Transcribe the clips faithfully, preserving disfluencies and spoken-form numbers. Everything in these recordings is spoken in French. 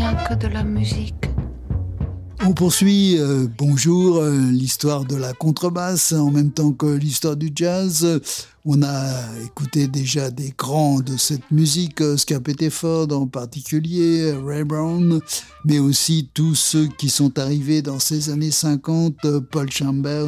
rien que de la musique. On poursuit, euh, bonjour, euh, l'histoire de la contrebasse en même temps que l'histoire du jazz. On a écouté déjà des grands de cette musique, Oscar Pettiford en particulier, Ray Brown, mais aussi tous ceux qui sont arrivés dans ces années cinquante, Paul Chambers,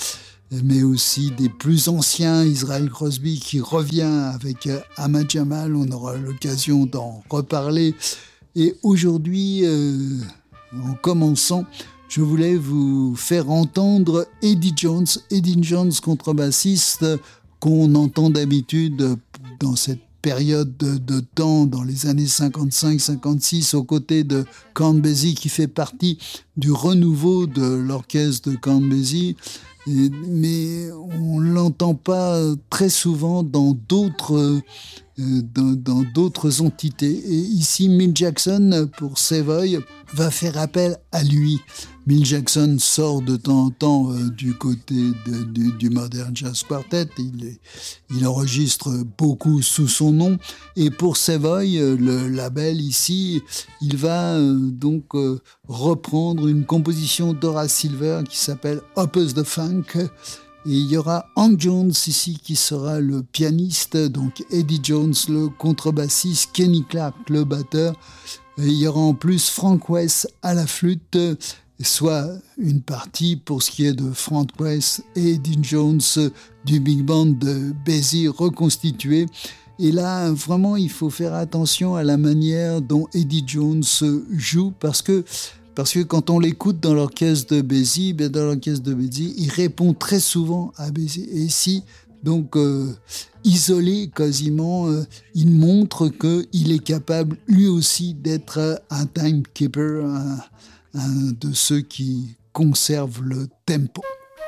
mais aussi des plus anciens, Israel Crosby qui revient avec Ahmad Jamal, on aura l'occasion d'en reparler. Et aujourd'hui, euh, en commençant, je voulais vous faire entendre Eddie Jones, Eddie Jones, contrebassiste qu'on entend d'habitude dans cette période de, de temps, dans les années cinquante-cinq cinquante-six, aux côtés de Count Basie, qui fait partie du renouveau de l'orchestre de Count Basie. Et, mais on ne l'entend pas très souvent dans d'autres, euh, dans, dans d'autres entités. Et ici, Milt Jackson, pour Savoy, va faire appel à lui. Milt Jackson sort de temps en temps euh, du côté de, du, du Modern Jazz Quartet. Il, est, il enregistre beaucoup sous son nom. Et pour Savoy, euh, le label ici, il va euh, donc euh, reprendre une composition d'Horace Silver qui s'appelle Opus de Funk. Et il y aura Hank Jones ici qui sera le pianiste, donc Eddie Jones le contrebassiste, Kenny Clarke le batteur. Et il y aura en plus Frank West à la flûte, soit une partie pour ce qui est de Frank West et Eddie Jones du big band de Basie reconstitué. Et là, vraiment, il faut faire attention à la manière dont Eddie Jones joue parce que Parce que quand on l'écoute dans l'orchestre de Basie, ben dans l'orchestre de Basie, il répond très souvent à Basie. Et ici, donc euh, isolé quasiment, euh, il montre qu'il est capable lui aussi d'être un timekeeper, un, un de ceux qui conservent le tempo.